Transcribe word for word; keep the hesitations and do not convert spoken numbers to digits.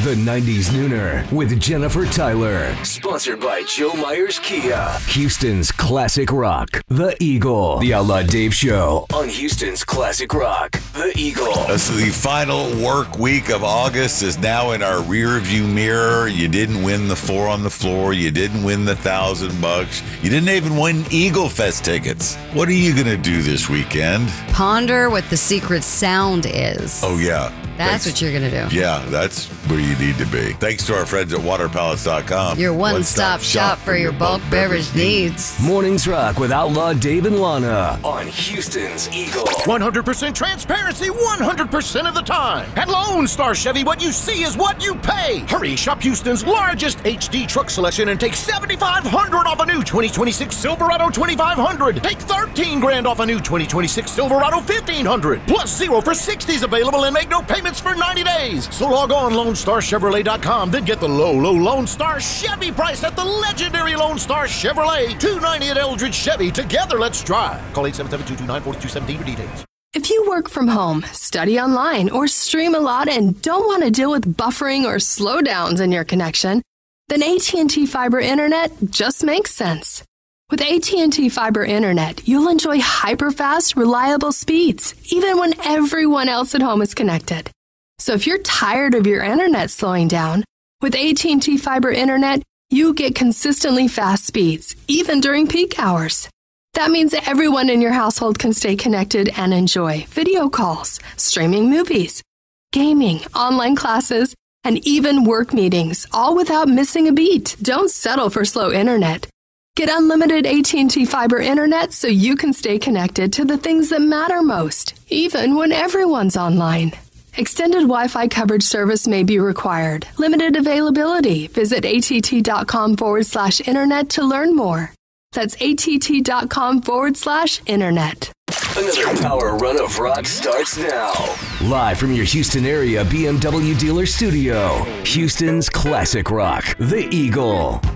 The nineties Nooner with Jennifer Tyler. Sponsored by Joe Myers Kia. Houston's classic rock, The Eagle. The Outlaw Dave Show on Houston's classic rock, The Eagle. So the final work week of August is now in our rear view mirror. You didn't win the four on the floor. You didn't win the thousand bucks. You didn't even win Eagle Fest tickets. What are you going to do this weekend? Ponder what the secret sound is. Oh, yeah. That's, that's what you're going to do. Yeah, that's where you need to be. Thanks to our friends at water pallets dot com. Your one-stop, one-stop shop for your bulk beverage needs. Mornings Rock with Outlaw Dave and Lana on Houston's Eagle. one hundred percent transparency one hundred percent of the time. At Lone Star Chevy, what you see is what you pay. Hurry, shop Houston's largest H D truck selection and take seventy-five hundred dollars off a new twenty twenty-six Silverado twenty-five hundred. Take thirteen grand off a new twenty twenty-six Silverado fifteen hundred. Plus zero for sixties available and make no payments for ninety days. So log on Lone Star Chevrolet dot com, then get the low, low Lone Star Chevy price at the legendary Lone Star Chevrolet. two ninety at Eldridge Chevy. Together, let's drive. Call eight seven seven, two two nine, four two one seven for details. If you work from home, study online, or stream a lot and don't want to deal with buffering or slowdowns in your connection, then A T and T Fiber Internet just makes sense. With A T and T Fiber Internet, you'll enjoy hyper-fast, reliable speeds, even when everyone else at home is connected. So if you're tired of your internet slowing down, with A T and T Fiber Internet, you get consistently fast speeds, even during peak hours. That means everyone in your household can stay connected and enjoy video calls, streaming movies, gaming, online classes, and even work meetings, all without missing a beat. Don't settle for slow internet. Get unlimited A T and T Fiber Internet so you can stay connected to the things that matter most, even when everyone's online. Extended Wi-Fi coverage service may be required. Limited availability. Visit att.com forward slash internet to learn more. That's att.com forward slash internet. Another power run of rock starts now. Live from your Houston area B M W dealer studio. Houston's classic rock, The Eagle.